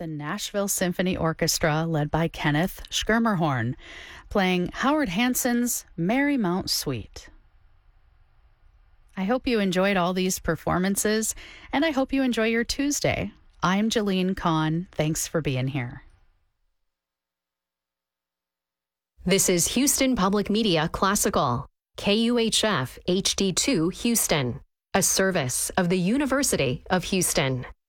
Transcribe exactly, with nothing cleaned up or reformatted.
the Nashville Symphony Orchestra, led by Kenneth Schermerhorn, playing Howard Hanson's Marymount Suite. I hope you enjoyed all these performances, and I hope you enjoy your Tuesday. I'm Jeline Kahn. Thanks for being here. This is Houston Public Media Classical, K U H F H D two Houston, a service of the University of Houston.